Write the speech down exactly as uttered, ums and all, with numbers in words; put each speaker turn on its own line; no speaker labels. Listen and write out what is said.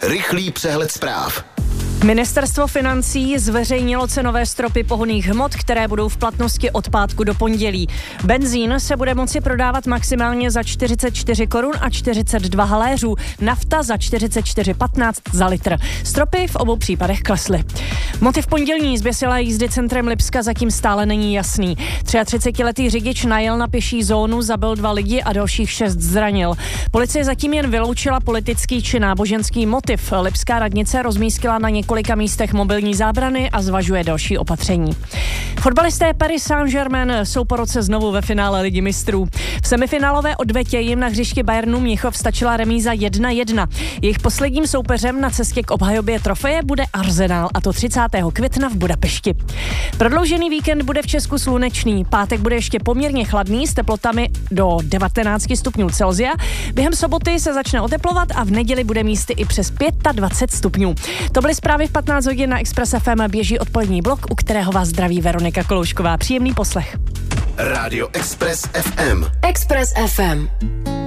Rychlý přehled zpráv.
Ministerstvo financí zveřejnilo cenové stropy pohonných hmot, které budou v platnosti od pátku do pondělí. Benzín se bude moci prodávat maximálně za čtyřicet čtyři korun a čtyřicet dva haléřů, nafta za čtyřicet čtyři patnáct za litr. Stropy v obou případech klesly. Motiv pondělní zběsilé jízdy centrem Lipska zatím stále není jasný. třiatřicetiletý řidič najel na pěší zónu, zabil dva lidi a dalších šest zranil. Policie zatím jen vyloučila politický či náboženský motiv. Lipská radnice rozmístila na několika místech mobilní zábrany a zvažuje další opatření. Fotbalisté Paris Saint-Germain jsou po roce znovu ve finále Ligy mistrů. V semifinálové odvetě jim na hřišti Bayernu Mnichov stačila remíza jedna jedna. Jejich posledním soupeřem na cestě k obhajobě trofeje bude Arsenal, a to třicátého května v Budapešti. Prodloužený víkend bude v Česku slunečný. Pátek bude ještě poměrně chladný s teplotami do devatenáct stupňů Celsia. Během soboty se začne oteplovat a v neděli bude místy i přes dvacet pět stupňů. To byly zprávy v patnáct hodin na Express F M. Běží odpolední blok, u kterého vás zdraví Veronika Koloušková. Příjemný poslech.
Rádio Express F M.
Express F M.